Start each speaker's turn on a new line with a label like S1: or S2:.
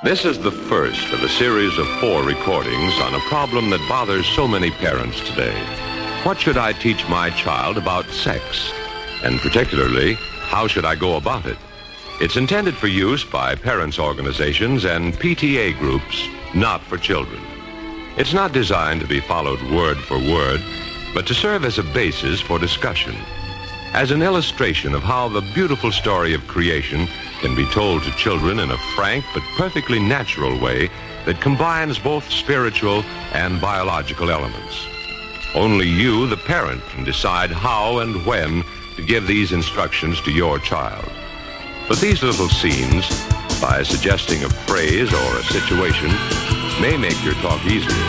S1: This is the first of a series of 4 recordings on a problem that bothers so many parents today. What should I teach my child about sex? And particularly, how should I go about it? It's intended for use by parents' organizations and PTA groups, not for children. It's not designed to be followed word for word, but to serve as a basis for discussion, as an illustration of how the beautiful story of creation can be told to children in a frank but perfectly natural way that combines both spiritual and biological elements. Only you, the parent, can decide how and when to give these instructions to your child. But these little scenes, by suggesting a phrase or a situation, may make your talk easier.